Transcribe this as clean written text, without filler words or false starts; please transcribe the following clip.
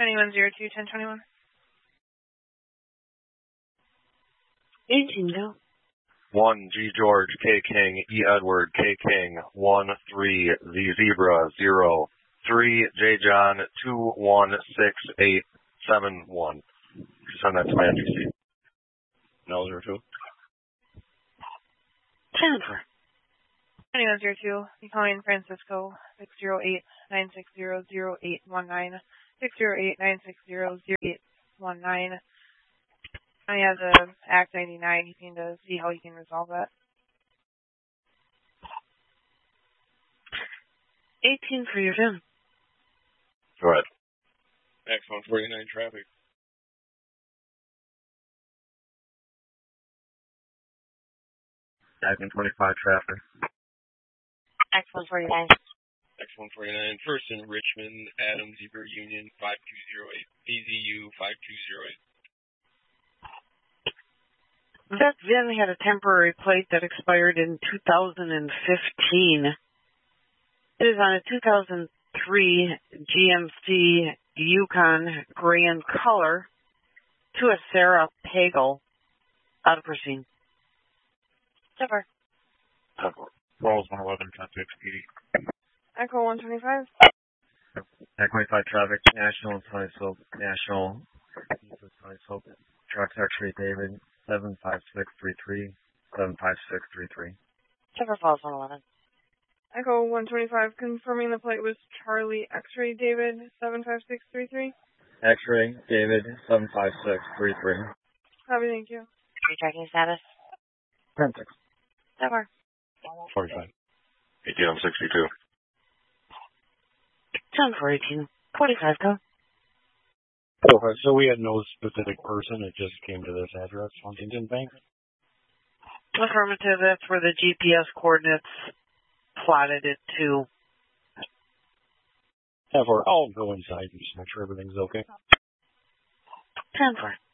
9102-1021. 18, go. 1 G George K King E Edward K King 1 3 Z Zebra 0 3 J John 2 1 6 8 7 1. Send that to my NGC. No 02. Jennifer. 9102, you calling Francisco 608-960-0819, 608-960-0819. He has a Act 99. He's need to see how he can resolve that. 18 for your Jim. Go ahead. Act 149 traffic. Act 125 traffic. Act 149. Act 149, first in Richmond, Adams, Zebra Union 5208, BZU 5208. That VIN had a temporary plate that expired in 2015. It is on a 2003 GMC Yukon gray in color to a Sarah Pagel. Out of Christine. Jennifer. Rolls 111 traffic speedy. Echo 125. Act 25 traffic, National Sunny Slope, National Sunny Slope, trucks X-ray David 75633 75633. Jennifer Falls 111. Echo 125, confirming the plate was Charlie X-ray David 75633. X-ray David 75633. Copy, thank you. Tracking status. 10-6. Jennifer. 45. 18 on 62. 10 for 18. 45, go. Okay, so we had no specific person. It just came to this address, Huntington Bank. Affirmative. That's where the GPS coordinates plotted it to. I'll go inside and just make sure everything's okay. 10 for.